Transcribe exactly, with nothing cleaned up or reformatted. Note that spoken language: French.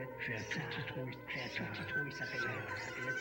Je fais un tout petit trou, je fais un tout petit trou, il s'appelle